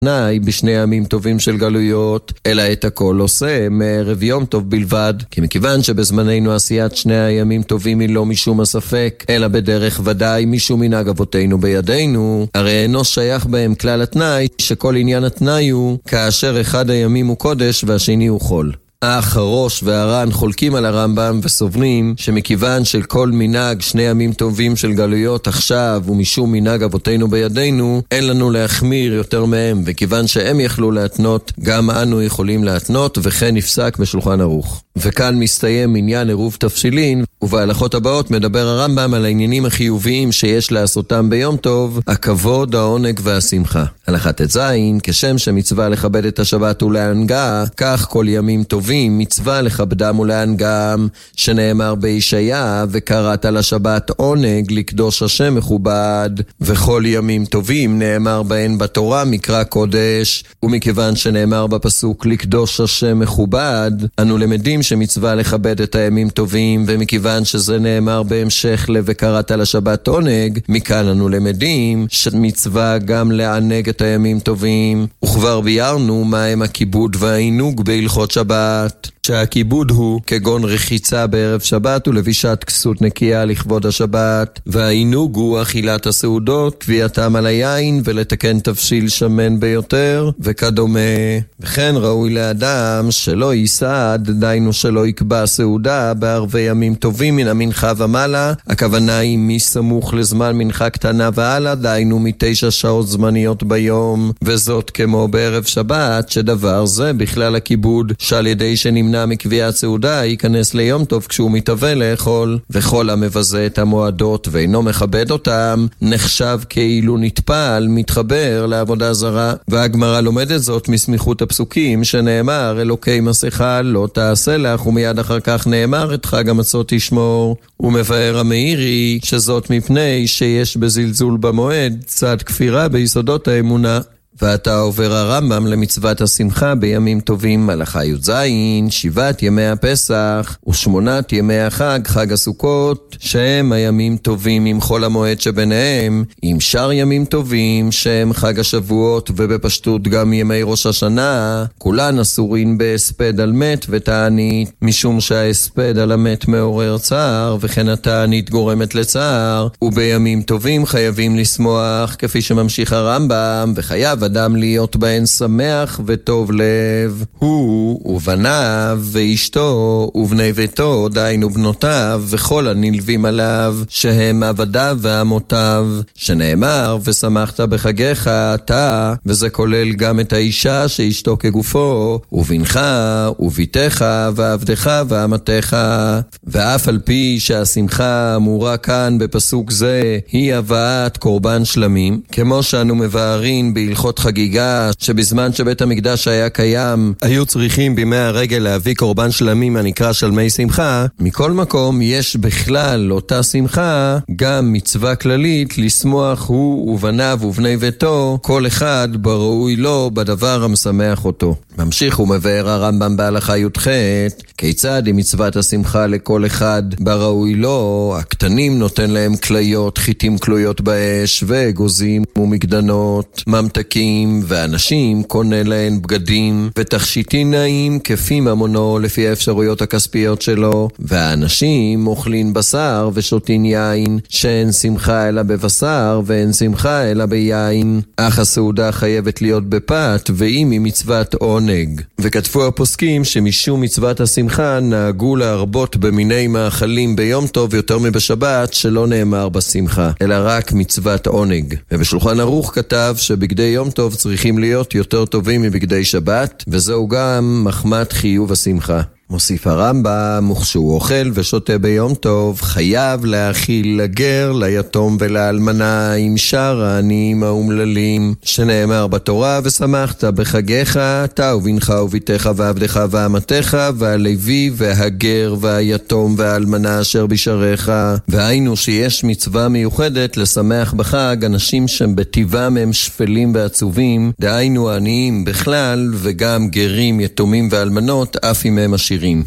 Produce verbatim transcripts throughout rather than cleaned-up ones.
תנאי בשני ימים טובים של גלויות, אלא את הכל עושה מערב יום טוב בלבד, כי מכיוון שבזמננו עשיית שני הימים טובים היא לא משום הספק, אלא בדרך ודאי משום מנהג אבותינו בידינו, הרי אינו שייך בהם כלל התנאי, שכל עניין התנאי הוא כאשר אחד הימים הוא קודש והשני הוא חול. החרוש והר"ן חולקים על הרמב"ם וסוברים שמכיוון של כל מנהג שני ימים טובים של גלויות עכשיו ומשום מנהג אבותינו בידינו, אין לנו להחמיר יותר מהם, וכיוון שהם יכלו להתנות, גם אנו יכולים להתנות, וכן נפסק בשולחן ערוך. וכאן מסתיים עניין עירוב תפשילין, ובהלכות הבאות מדבר הרמב"ם על העניינים החיוביים שיש לעשותם ביום טוב, הכבוד, העונג והשמחה. הלכה ט"ז, כשם שמצווה לכבד את השבת ולהנהגה, כך כל ימים טובים מצווה לכבדם ולהנהגם, שנאמר בישעיה, וקראת לשבת עונג לקדוש השם מכובד. וכל ימים טובים נאמר בהן בתורה מקרא קודש, ומכיוון שנאמר בפסוק לקדוש השם מכובד, אנו למדים שמצווה לכבד את הימים טובים, ומכיוון שזה נאמר בהמשך ל"וקראת לשבת עונג", מכאן אנו למדים שמצווה גם לענג את הימים טובים. וכבר ביארנו מהם הכיבוד והעינוג בהלכות שבת, שהכיבוד הוא כגון רחיצה בערב שבת ולבישת כסות נקייה לכבוד השבת, והעינוג הוא אכילת הסעודות, קביעתם על היין ולתקן תבשיל שמן ביותר וכדומה. וכן ראוי לאדם שלא יסעד, דיינו שלא יקבע סעודה בערבי ימים טובים מן המנחה ומעלה, הכוונה היא מסמוך לזמן מנחה קטנה ועלה, דיינו מתשע שעות זמניות ביום, וזאת כמו בערב שבת, שדבר זה בכלל הכיבוד שעל ידי שנמנע מקביעת סעודה ייכנס ליום טוב כשהוא מתהווה לאכול, וכל המבזה את המועדות ואינו מכבד אותם נחשב כאילו נטפל, מתחבר לעבודה זרה. והגמרא לומדת זאת מסמיכות הפסוקים שנאמר אלוקי מסכה לא תעשה לך, ומיד אחר כך נאמר את חג המצות תשמור. ומבאר המאירי שזאת מפני שיש בזלזול במועד צד כפירה ביסודות האמונה. ואתה עובר הרמב"ם למצוות השמחה בימים טובים, הלכה י"ז, שבעת ימי הפסח ושמונת ימי החג, חג הסוכות, שהם הימים טובים עם חול המועד שביניהם, עם שאר ימים טובים שהם חג השבועות ובפשטות גם ימי ראש השנה, כולן אסורין בהספד על מת ותענית, משום שההספד על המת מעורר צער, וכן התענית גורמת לצער, ובימים טובים חייבים לשמוח, כפי שממשיך הרמב"ם, וחייב אדם להיות בהן שמח וטוב לב, הוא ובניו ואשתו ובני ביתו, דיינו בנותיו וכל הנלווים עליו, שהם עבדיו ועמותיו, שנאמר ושמחת בחגיך אתה, וזה כולל גם את האישה שאשתו כגופו, ובנך וביתך ועבדך ועמתך. ואף על פי שהשמחה אמורה כאן בפסוק זה היא הבאת קורבן שלמים, כמו שאנו מבארים בהלכות חגיגה, שבזמן שבית המקדש היה קיים היו צריכים בימי הרגל להביא קורבן שלמים הנקרא שלמי שמחה, מכל מקום יש בכלל אותה שמחה גם מצווה כללית לשמוח הוא ובניו ובני ביתו, כל אחד בראוי לו בדבר המשמח אותו. ממשיך ומבאר הרמב"ם בהלכה י"ח כיצד היא מצוות השמחה לכל אחד בראוי לו. הקטנים נותן להם כליות, חיטים כלויות באש ואגוזים ומגדנות, ממתקים, ואנשים קונה להן בגדים ותכשיטים נעים כפי ממונו לפי האפשרויות הכספיות שלו, והאנשים אוכלים בשר ושותים יין, שאין שמחה אלא בבשר ואין שמחה אלא ביין, אך הסעודה חייבת להיות בפת ואם היא מצוות עונג. וכתבו הפוסקים שמשום מצוות השמחה נהגו להרבות במיני מאכלים ביום טוב יותר מבשבת, שלא נאמר בשמחה אלא רק מצוות עונג. ובשולחן ערוך כתב שבגדי יום טוב צריכים להיות יותר טובים מבגדי שבת, וזהו גם מחמת חיוב השמחה. מוסיף הרמב"ם, וכשהוא אוכל ושותה ביום טוב, חייב להאכיל לגר, ליתום ולאלמנה, עם שאר העניים האומללים, שנאמר בתורה, ושמחת בחגיך, אתה ובנך וביתך ועבדך ועמתך, והלוי והגר והיתום והאלמנה אשר בשעריך. והיינו שיש מצווה מיוחדת לשמח בחג אנשים שהם בטבעם הם שפלים ועצובים, דהיינו העניים בכלל, וגם גרים, יתומים ואלמנות, אף אם הם עשירים.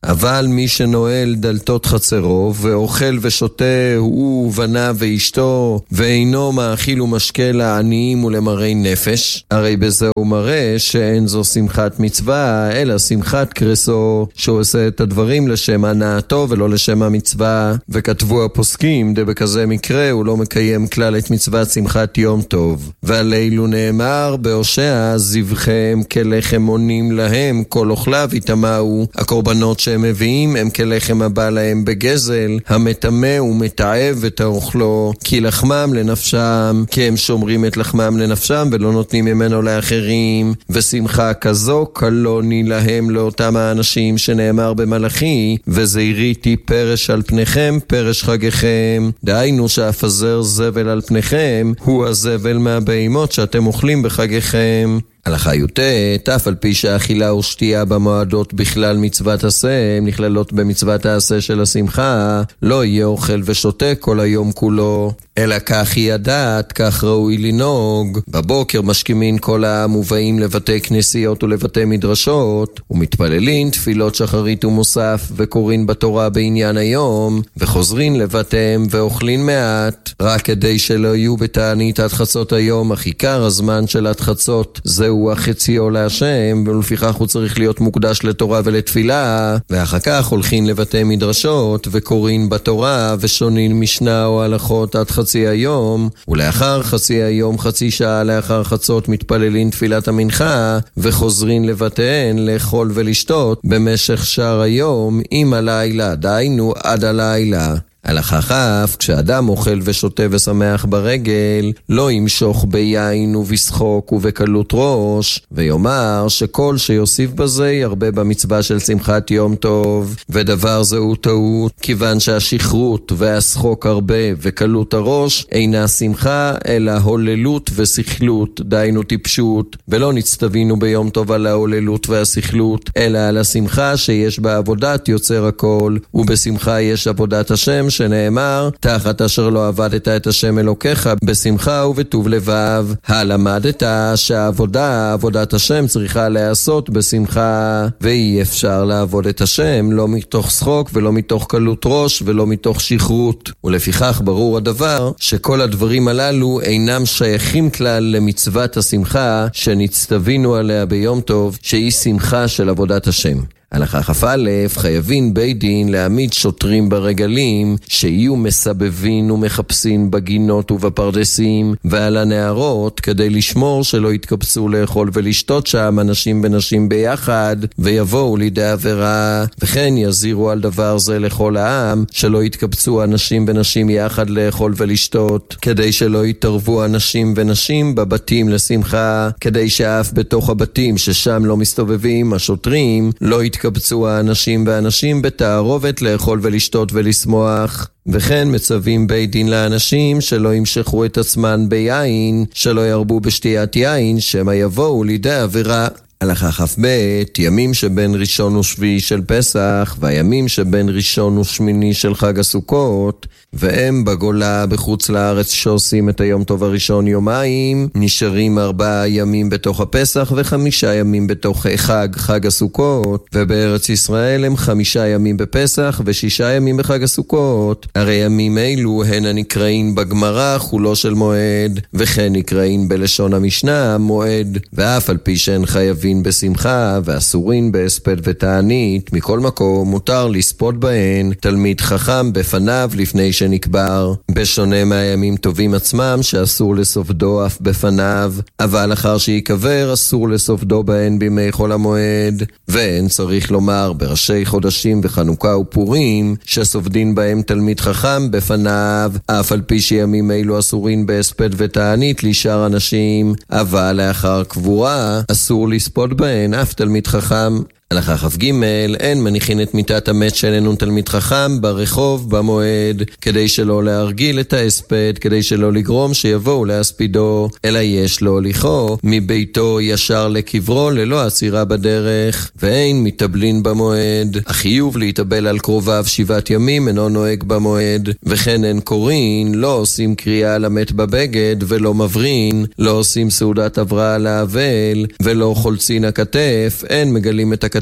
אבל מי שנועל דלתות חצרו ואוכל ושותה הוא ובניו ואשתו ואינו מאכיל ומשקה לעניים ולמראי נפש, הרי בזה הוא מראה שאין זו שמחת מצווה אלא שמחת קרסו, שהוא עושה את הדברים לשם הנאתו ולא לשם המצווה. וכתבו הפוסקים דבכזה מקרה הוא לא מקיים כלל את מצוות שמחת יום טוב. ועלינו נאמר בהושע זבחם כלחם מונים להם כל אוכליו יטמאו, הקורבנות שהם מביאים הם כלחם הבא להם בגזל המטמא ומתעב את האוכלו, כי לחמם לנפשם, כי הם שומרים את לחמם לנפשם ולא נותנים ממנו לאחרים. ושמחה כזו קלוני להם לאותם האנשים שנאמר במלאכי וזהיריתי פרש על פניכם פרש חגיכם, דהיינו שאפזר זבל על פניכם הוא הזבל מהבהמות שאתם אוכלים בחגיכם. הלכה י"ט, אף על פי שהאכילה ושתייה במועדות בכלל מצוות עשה, הם נכללות במצוות העשה של השמחה, לא יהיה אוכל ושותה כל היום כולו, אלא כך היא הדעת, כך ראוי לנהוג. בבוקר משכימין כל העם ובאים לבתי כנסיות ולבתי מדרשות, ומתפללים תפילות שחרית ומוסף, וקוראים בתורה בעניין היום, וחוזרים לבתיהם ואוכלים מעט, רק כדי שלא יהיו בתענית עד חצות היום, אך עיקר הזמן של עד חצות זהו הוא החציו להשם, ולפיכך הוא צריך להיות מוקדש לתורה ולתפילה. ואחר כך הולכים לבתי מדרשות וקוראים בתורה ושונין משנה או הלכות עד חצי היום, ולאחר חצי היום חצי שעה לאחר חצות מתפללים תפילת המנחה וחוזרים לבתיהן לאכול ולשתות במשך שער היום עם הלילה, דהיינו עד הלילה. הלכה כף, כשאדם אוכל ושותה ושמח ברגל, לא ימשוך ביין ובשחוק ובקלות ראש, ויאמר שכל שיוסיף בזה ירבה במצווה של שמחת יום טוב. ודבר זה הוא טעות, כיוון שהשכרות והשחוק הרבה וקלות הראש אינה שמחה, אלא הוללות ושכלות, דיינו טיפשות, ולא נצטווינו ביום טוב על ההוללות והשכלות, אלא על השמחה שיש בעבודת יוצר הכל, ובשמחה יש עבודת השם, שנאמר תחת אשר לא עבדת את השם אלוקיך בשמחה ובטוב לבב. הלמדת שהעבודה, עבודת השם צריכה להיעשות בשמחה, ואי אפשר לעבוד את השם לא מתוך שחוק ולא מתוך קלות ראש ולא מתוך שכרות. ולפיכך ברור הדבר שכל הדברים הללו אינם שייכים כלל למצוות השמחה שנצטווינו עליה ביום טוב, שהיא שמחה של עבודת השם. הלכה כ"א, חייבים בית דין להעמיד שוטרים ברגלים שיהיו מסבבים ומחפשים בגינות ובפרדסים ועל הנערות, כדי לשמור שלא יתקבצו לאכול ולשתות שם אנשים ונשים ביחד ויבואו לידי עבירה, וכן יזירו על דבר זה לכל העם שלא יתקבצו אנשים ונשים יחד לאכול ולשתות, כדי שלא יתערבו אנשים ונשים בבתים לשמחה, כדי שאף בתוך הבתים ששם לא מסתובבים השוטרים לא יתקבצו קבצו האנשים והאנשים בתערובת לאכול ולשתות ולשמוח. וכן מצווים בית דין לאנשים שלא ימשכו את עצמן ביין, שלא ירבו בשתיית יין, שמא יבואו לידי עבירה. הלכה כ"ב, ימים שבין ראשון ושביעי של פסח, והימים שבין ראשון ושמיני של חג הסוכות, והם בגולה בחוץ לארץ שעושים את היום טוב הראשון יומיים, נשארים ארבעה ימים בתוך הפסח וחמישה ימים בתוך חג, חג הסוכות, ובארץ ישראל הם חמישה ימים בפסח ושישה ימים בחג הסוכות. הרי ימים אלו הן הנקראים בגמרא חולו של מועד, וכן נקראים בלשון המשנה מועד, ואף על פי שהן חייבים בשמחה ואסורין בהספד ותענית, מכל מקום מותר לספוד בהן תלמיד חכם בפניו לפני שנקבר, בשונה מהימים טובים עצמם שאסור לסופדו אף בפניו, אבל אחר שיקבר אסור לסופדו בהן בימי חול המועד. ואין צריך לומר בראשי חודשים וחנוכה ופורים שסופדין בהם תלמיד חכם בפניו, אף על פי שימים אלו אסורין בהספד ותענית לשאר אנשים, אבל לאחר קבורה אסור לספוד בהן אף תלמיד חכם. הלכה כ"ג, אין מניחין את מיטת המת שאיננו תלמיד חכם ברחוב במועד, כדי שלא להרגיל את ההספד, כדי שלא לגרום שיבואו להספידו, אלא יש לו הליכו מביתו ישר לקברו ללא עצירה בדרך. ואין מתאבלין במועד, החיוב להתאבל על קרוביו שבעת ימים אינו נוהג במועד. וכן אין קורין, לא עושים קריאה למת בבגד ולא מברין, לא עושים סעודת עברה לאבל ולא חולצין הכתף, אין מגלים את הכתף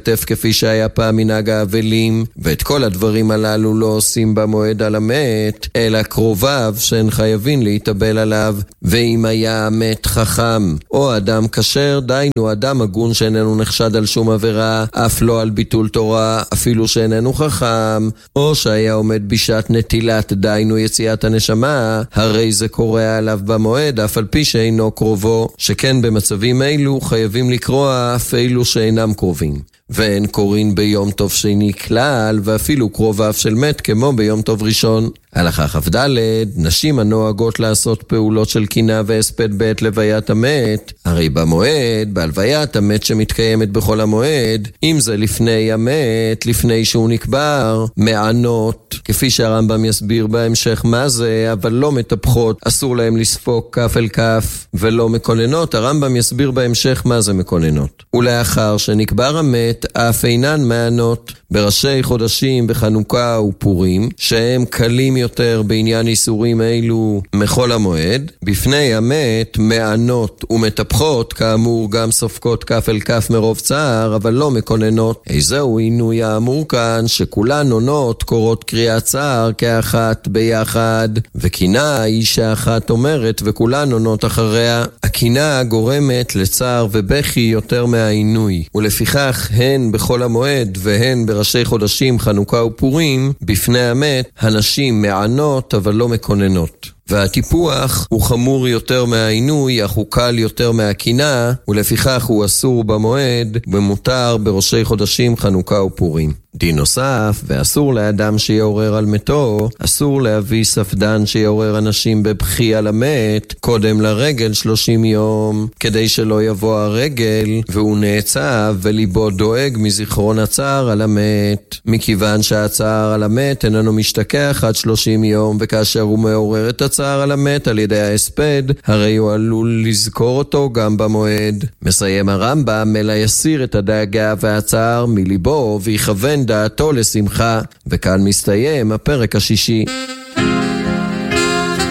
להיקטף כפי שהיה פעם מנהג האבלים, ואת כל הדברים הללו לא עושים במועד על המת, אלא קרוביו שהן חייבים להתאבל עליו. ואם היה המת חכם, או אדם כשר, דיינו אדם הגון שאיננו נחשד על שום עבירה, אף לא על ביטול תורה, אפילו שאיננו חכם, או שהיה עומד בשעת נטילת, דיינו יציאת הנשמה, הרי זה קורא עליו במועד, אף על פי שאינו קרובו, שכן במצבים אלו חייבים לקרוא אף אלו שאינם קרובים. ואין קוראים ביום טוב שני כלל, ואפילו קרוביו של מת כמו ביום טוב ראשון. הלכה כ"ד, נשים הנוהגות לעשות פעולות של קינה והספד בעת לוויית המת, הרי במועד, בהלוויית המת שמתקיימת בכל המועד, אם זה לפני המת, לפני שהוא נקבר, מענות, כפי שהרמב"ם יסביר בהמשך מה זה, אבל לא מטפחות, אסור להם לספוק כף אל כף, ולא מקוננות, הרמב"ם יסביר בהמשך מה זה מקוננות. ולאחר שנקבר המת, אף אינן מענות, בראשי חודשים בחנוכה ופורים, שהם קלים יותר בעניין איסורים אלו מכל המועד, בפני המת מענות ומטפחות, כאמור גם סופקות כף אל כף מרוב צער, אבל לא מקוננות. איזהו עינוי האמור כאן, שכולן עונות קורות קריאת צער כאחת ביחד, וקינה אישה אחת אומרת וכולן עונות אחריה. הקינה גורמת לצער ובכי יותר מהעינוי, ולפיכך הן בכל המועד והן בראשי חודשים חנוכה ופורים, בפני המת הנשים מענות אבל לא מקוננות. והטיפוח הוא חמור יותר מהעינוי, אך הוא קל יותר מהקינה, ולפיכך הוא אסור במועד, במותר בראשי חודשים חנוכה ופורים. דין נוסף, ואסור לאדם שיעורר על מתו, אסור להביא ספדן שיעורר אנשים בבכי על המת, קודם לרגל שלושים יום, כדי שלא יבוא הרגל, והוא נעצב וליבו דואג מזיכרון הצער על המת, מכיוון שהצער על המת איננו משתכח עד שלושים יום, וכאשר הוא מעורר את הצער על המת על ידי ההספד, הרי הוא עלול לזכור אותו גם במועד. מסיים הרמב"ם, אלא יסיר את הדאגה והצער מליבו, ויכוון דעתו לשמחה. וכאן מסתיים הפרק השישי.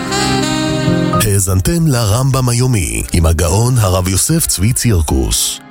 האזנתם לרמב"ם היומי עם הגאון הרב יוסף צבי צירקוס.